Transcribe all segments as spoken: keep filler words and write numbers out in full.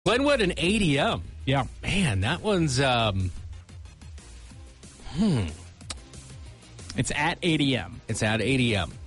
Glenwood and A D M. Yeah. Man, that one's, um, hmm. It's at A D M. It's at A D M.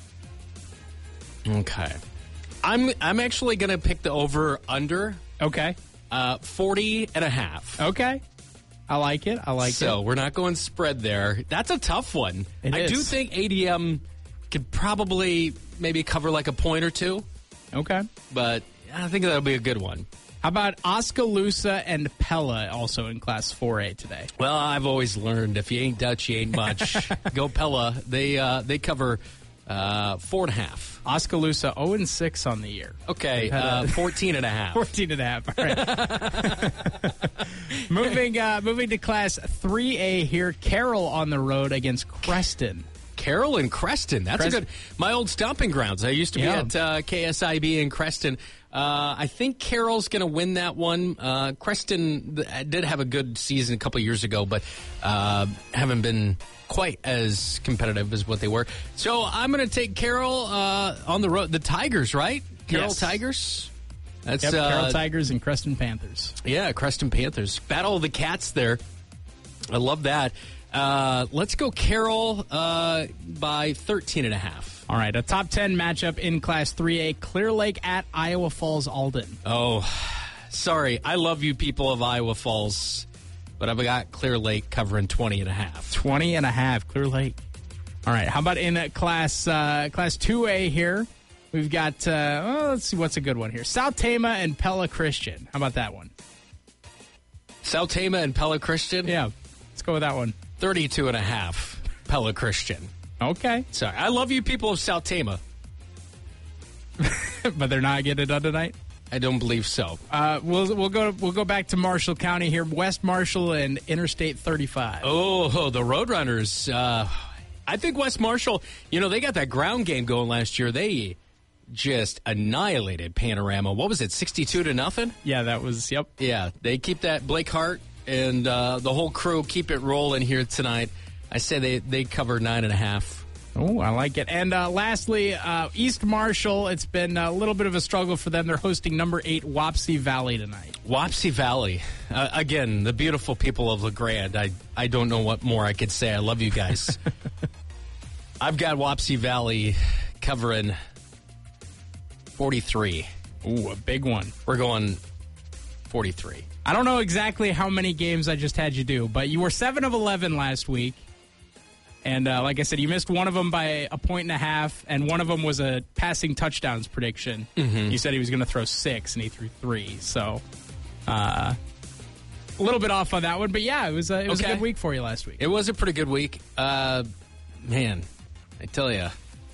Okay. I'm I'm actually going to pick the over-under. Okay. Uh, forty and a half. Okay. I like it. I like so, it. So, we're not going spread there. That's a tough one. It I is. do think A D M could probably maybe cover like a point or two. Okay. But I think that'll be a good one. How about Oskaloosa and Pella also in Class four A today? Well, I've always learned if you ain't Dutch, you ain't much. Go Pella. They uh, they cover uh, four and a half. Oskaloosa oh and six on the year. Okay, uh, fourteen and a half. fourteen and a half. All right. moving, uh, moving to Class three A here. Carroll on the road against Creston. Carroll and Creston. That's Crest- a good. My old stomping grounds. I used to be Yeah. at uh, K S I B in Creston. Uh, I think Carroll's going to win that one. Uh, Creston th- did have a good season a couple years ago, but uh, haven't been quite as competitive as what they were. So I'm going to take Carroll uh, on the road. The Tigers, right? Carroll Yes. Tigers. That's Yep, uh, Carroll Tigers and Creston Panthers. Yeah, Creston Panthers. Battle of the Cats there. I love that. Uh, let's go Carroll uh, by thirteen and a half. All right, a top ten matchup in Class three A. Clear Lake at Iowa Falls Alden. Oh, sorry. I love you people of Iowa Falls, but I've got Clear Lake covering twenty and a half. twenty and a half, Clear Lake. All right, how about in uh, Class uh, Class two A here? We've got, uh, well, let's see what's a good one here. South Tama and Pella Christian. How about that one? South Tama and Pella Christian? Yeah, let's go with that one. thirty-two and a half, Pella Christian. Okay. Sorry. I love you people of South Tama. But they're not getting it done tonight? I don't believe so. Uh, we'll we'll go we'll go back to Marshall County here. West Marshall and Interstate thirty-five. Oh, the Roadrunners. Uh, I think West Marshall, you know, they got that ground game going last year. They just annihilated Panorama. What was it, sixty-two to nothing? Yeah, that was, yep. Yeah, they keep that. Blake Hart and uh, the whole crew keep it rolling here tonight. I say they, they cover nine and a half. Oh, I like it. And uh, lastly, uh, East Marshall, it's been a little bit of a struggle for them. They're hosting number eight Wapsie Valley tonight. Wapsie Valley. Uh, again, the beautiful people of LeGrand. I, I don't know what more I could say. I love you guys. I've got Wapsie Valley covering forty-three. Ooh, a big one. We're going forty-three. I don't know exactly how many games I just had you do, but you were seven of eleven last week. And uh, like I said, you missed one of them by a point and a half, and one of them was a passing touchdowns prediction. Mm-hmm. You said he was going to throw six, and he threw three. So uh, a little bit off on that one. But, yeah, it was, a, it was Okay. a good week for you last week. It was a pretty good week. Uh, man, I tell you.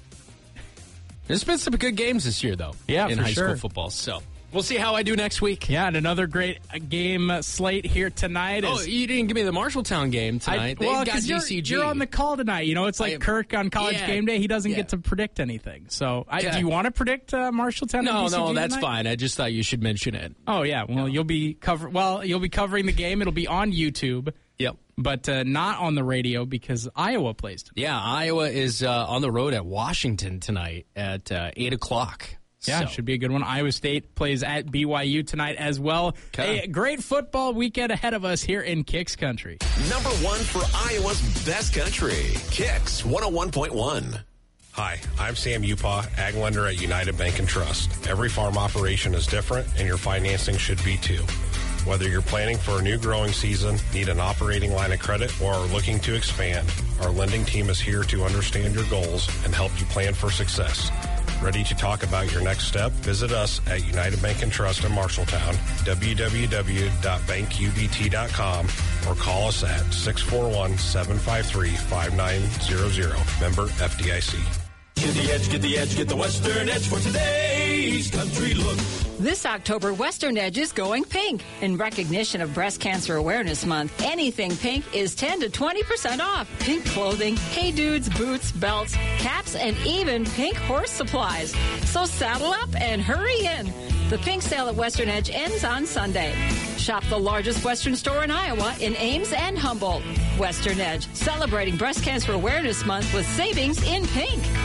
There's been some good games this year, though. Yeah, in for high sure. school football. So we'll see how I do next week. Yeah, and another great uh, game uh, slate here tonight. Oh, is, you didn't give me the Marshalltown game tonight. I, well, They've got 'cause you're, G C G. you're on the call tonight. You know, it's like I am- Kirk on College yeah, Game Day. He doesn't yeah. get to predict anything. So, I, Yeah. do you want to predict uh, Marshalltown? No, and D C G no, that's tonight? fine. I just thought you should mention it. Oh yeah, well you'll be cover. Well, you'll be covering the game. It'll be on YouTube, Yep. but uh, not on the radio because Iowa plays tonight. Yeah, Iowa is uh, on the road at Washington tonight at uh, eight o'clock. Yeah, So, should be a good one. Iowa State plays at B Y U tonight as well. Okay. A great football weekend ahead of us here in Kicks Country. Number one for Iowa's best country. Kicks one oh one point one. Hi, I'm Sam Upaw, Ag Lender at United Bank and Trust. Every farm operation is different, and your financing should be too. Whether you're planning for a new growing season, need an operating line of credit, or are looking to expand, our lending team is here to understand your goals and help you plan for success. Ready to talk about your next step? Visit us at United Bank and Trust in Marshalltown, w w w dot bank u b t dot com, or call us at six four one, seven five three, five nine zero zero. Member F D I C. Get the edge, get the edge, get the Western Edge for today's country look. This October, Western Edge is going pink. In recognition of Breast Cancer Awareness Month, anything pink is ten to twenty percent off. Pink clothing, hey dudes, boots, belts, caps, and even pink horse supplies. So saddle up and hurry in. The pink sale at Western Edge ends on Sunday. Shop the largest Western store in Iowa in Ames and Humboldt. Western Edge, celebrating Breast Cancer Awareness Month with savings in pink.